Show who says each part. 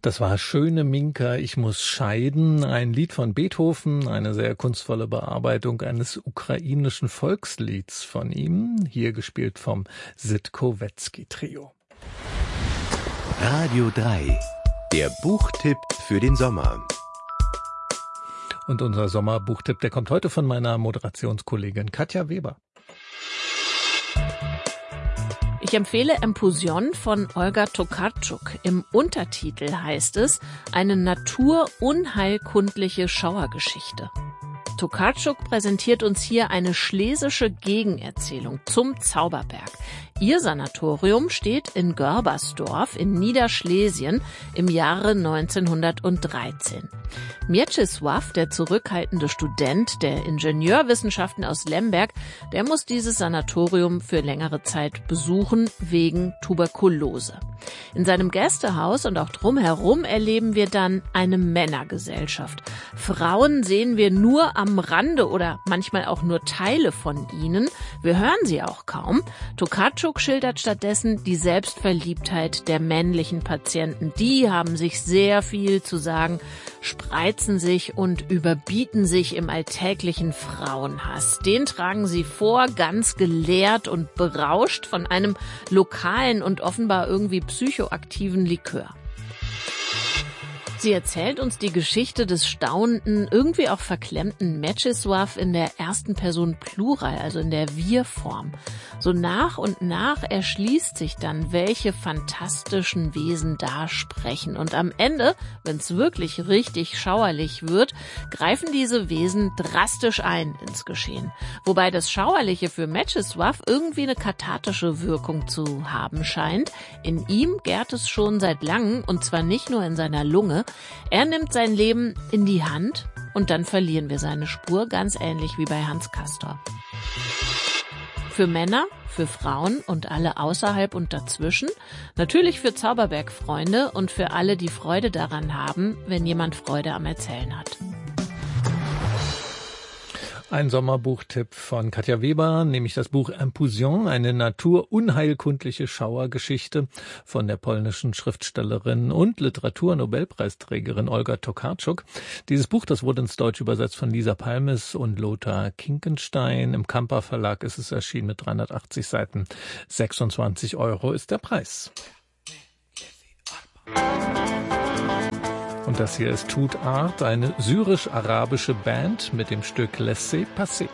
Speaker 1: Das war Schöne Minka, ich muss scheiden, ein Lied von Beethoven, eine sehr kunstvolle Bearbeitung eines ukrainischen Volkslieds von ihm, hier gespielt vom Sitkowetzki-Trio.
Speaker 2: Radio 3, der Buchtipp für den Sommer.
Speaker 1: Und unser Sommerbuchtipp, der kommt heute von meiner Moderationskollegin Katja Weber.
Speaker 3: Ich empfehle Empusion von Olga Tokarczuk. Im Untertitel heißt es, eine naturunheilkundliche Schauergeschichte. Tokarczuk präsentiert uns hier eine schlesische Gegenerzählung zum Zauberberg. Ihr Sanatorium steht in Görbersdorf in Niederschlesien im Jahre 1913. Mieczysław, der zurückhaltende Student der Ingenieurwissenschaften aus Lemberg, der muss dieses Sanatorium für längere Zeit besuchen wegen Tuberkulose. In seinem Gästehaus und auch drumherum erleben wir dann eine Männergesellschaft. Frauen sehen wir nur am Rande oder manchmal auch nur Teile von ihnen. Wir hören sie auch kaum. Tokarczuk schildert stattdessen die Selbstverliebtheit der männlichen Patienten. Die haben sich sehr viel zu sagen, spreizen sich und überbieten sich im alltäglichen Frauenhass. Den tragen sie vor, ganz gelehrt und berauscht von einem lokalen und offenbar irgendwie psychoaktiven Likör. Sie erzählt uns die Geschichte des staunenden, irgendwie auch verklemmten Mieczysław in der ersten Person Plural, also in der Wir-Form. So nach und nach erschließt sich dann, welche fantastischen Wesen da sprechen. Und am Ende, wenn es wirklich richtig schauerlich wird, greifen diese Wesen drastisch ein ins Geschehen. Wobei das Schauerliche für Mieczysław irgendwie eine kathartische Wirkung zu haben scheint. In ihm gärt es schon seit langem, und zwar nicht nur in seiner Lunge. Er nimmt sein Leben in die Hand und dann verlieren wir seine Spur, ganz ähnlich wie bei Hans Castor. Für Männer, für Frauen und alle außerhalb und dazwischen, natürlich für Zauberberg-Freunde und für alle, die Freude daran haben, wenn jemand Freude am Erzählen hat.
Speaker 1: Ein Sommerbuchtipp von Katja Weber, nämlich das Buch Empusion, eine naturunheilkundliche Schauergeschichte von der polnischen Schriftstellerin und Literaturnobelpreisträgerin Olga Tokarczuk. Dieses Buch, das wurde ins Deutsche übersetzt von Lisa Palmes und Lothar Kinkenstein. Im Kamper Verlag ist es erschienen mit 380 Seiten. 26 € ist der Preis. Und das hier ist Tut Art, eine syrisch-arabische Band mit dem Stück Laissez passer.